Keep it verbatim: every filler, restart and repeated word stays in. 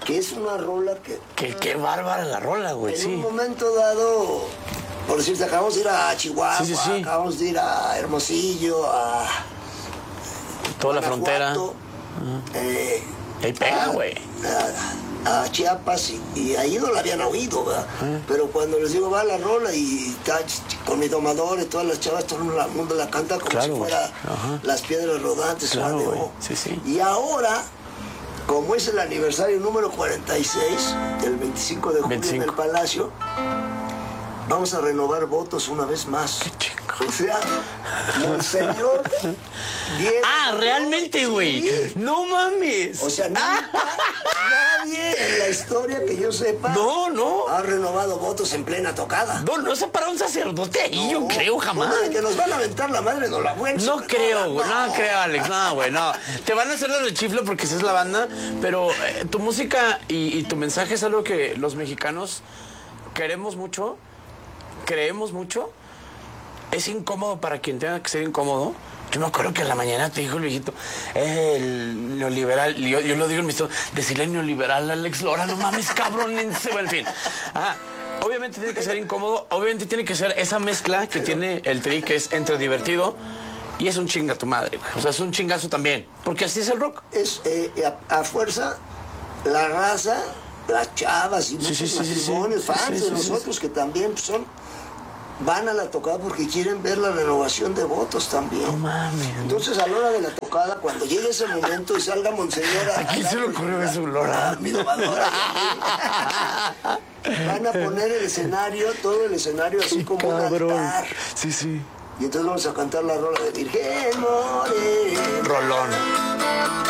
que es una rola que... Qué, qué bárbara la rola, güey, en sí. un momento dado, por decirte, acabamos de ir a Chihuahua, Sí, sí, sí. acabamos de ir a Hermosillo, a... Toda la frontera. Eh, Ahí pega, güey. A, a Chiapas y, y ahí no la habían oído, ¿verdad? Ah. Pero cuando les digo, va la rola y está con mi domador y todas las chavas, todo el mundo la canta como Claro, si fuera ajá. Las Piedras Rodantes. Claro, o güey. Adeo. Sí, sí. Y ahora, como es el aniversario número cuarenta y seis, el veinticinco de julio veinticinco. en el Palacio, vamos a renovar votos una vez más. Qué chingón. O sea, Monseñor Diego. Ah, realmente, güey. Sí. No mames. O sea, nunca, nadie en la historia que yo sepa No, no. ha renovado votos en plena tocada. No, no se para un sacerdote ahí, yo No, creo, jamás. no, de que nos van a aventar la madre, no la buena. No creo, güey, no creo, Alex, no, güey, no. Te van a hacer lo del chiflo porque esa es la banda, pero eh, tu música y, y tu mensaje es algo que los mexicanos queremos mucho, creemos mucho. Es incómodo para quien tenga que ser incómodo. Yo me acuerdo que en la mañana te dijo el viejito, el neoliberal, yo, yo lo digo en mi historia, decirle neoliberal a Alex Lora, no mames, cabrón, en serio, en fin. Ajá. Obviamente tiene que ser incómodo, obviamente tiene que ser esa mezcla que tiene el Tri, que es entre divertido y es un chinga tu madre, güey. O sea, es un chingazo también, porque así es el rock. Es eh, a, a fuerza la raza, las chavas y muchos sí, sí, sí, matrimonios, sí. fans Sí, sí, de sí, nosotros sí. que también pues, son... van a la tocada porque quieren ver la renovación de votos también. No mames. Entonces, a la hora de la tocada, cuando llegue ese momento y salga Monseñor... ¿A quién se le ocurrió eso, Lora? Mi domadora. Van a poner el escenario, todo el escenario así como un altar. Sí, sí. Y entonces vamos a cantar la rola de Virgen Morena. Rolón.